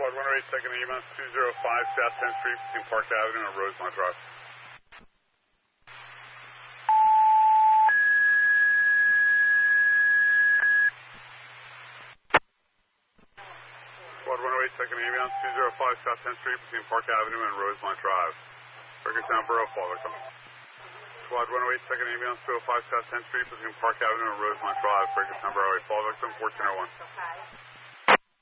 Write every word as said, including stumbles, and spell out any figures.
Squad one oh eight, second ambulance, two oh five South tenth Street between Park Avenue and Rosemont Drive. Squad one oh eight, second ambulance, two oh five South tenth Street between Park Avenue and Rosemont Drive. Burgertown Borough, fall victim. Squad one oh eight, second ambulance, two oh five South tenth Street between Park Avenue and Rosemont Drive. Burgertown Borough, fall victim, fourteen oh one. Okay.